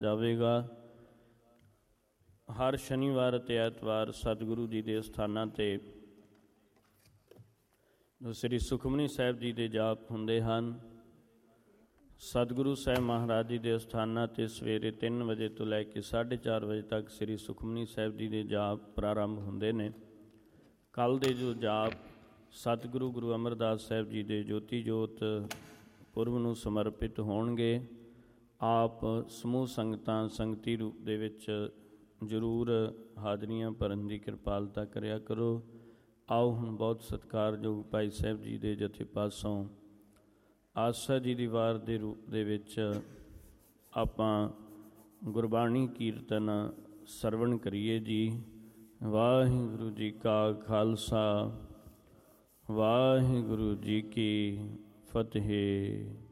ਜਾਵੇਗਾ। ਹਰ ਸ਼ਨੀਵਾਰ ਅਤੇ ਐਤਵਾਰ ਸਤਿਗੁਰੂ ਜੀ ਦੇ ਸਥਾਨਾਂ 'ਤੇ ਸ੍ਰੀ ਸੁਖਮਨੀ ਸਾਹਿਬ ਜੀ ਦੇ ਜਾਪ ਹੁੰਦੇ ਹਨ। ਸਤਿਗੁਰੂ ਸਾਹਿਬ ਮਹਾਰਾਜ ਜੀ ਦੇ ਸਥਾਨਾਂ 'ਤੇ ਸਵੇਰੇ 3 ਵਜੇ ਤੋਂ ਲੈ ਕੇ 4:30 ਵਜੇ ਤੱਕ ਸ੍ਰੀ ਸੁਖਮਨੀ ਸਾਹਿਬ ਜੀ ਦੇ ਜਾਪ ਪ੍ਰਾਰੰਭ ਹੁੰਦੇ ਨੇ। ਕੱਲ੍ਹ ਦੇ ਜੋ ਜਾਪ ਸਤਿਗੁਰੂ ਗੁਰੂ ਅਮਰਦਾਸ ਸਾਹਿਬ ਜੀ ਦੇ ਜੋਤੀ ਜੋਤ ਪੁਰਬ ਨੂੰ ਸਮਰਪਿਤ ਹੋਣਗੇ। ਆਪ ਸਮੂਹ ਸੰਗਤਾਂ ਸੰਗਤੀ ਰੂਪ ਦੇ ਵਿੱਚ ਜ਼ਰੂਰ ਹਾਜ਼ਰੀਆਂ ਭਰਨ ਦੀ ਕਿਰਪਾਲਤਾ ਕਰਿਆ ਕਰੋ। ਆਓ ਹੁਣ ਬਹੁਤ ਸਤਿਕਾਰਯੋਗ ਭਾਈ ਸਾਹਿਬ ਜੀ ਦੇ ਜਥੇ ਪਾਸੋਂ ਆਸਾ ਜੀ ਦੀ ਵਾਰ ਦੇ ਰੂਪ ਦੇ ਵਿੱਚ ਆਪਾਂ ਗੁਰਬਾਣੀ ਕੀਰਤਨ ਸਰਵਣ ਕਰੀਏ ਜੀ। ਵਾਹਿਗੁਰੂ ਜੀ ਕਾ ਖਾਲਸਾ, ਵਾਹਿਗੁਰੂ ਜੀ ਕੀ ਫਤਿਹ।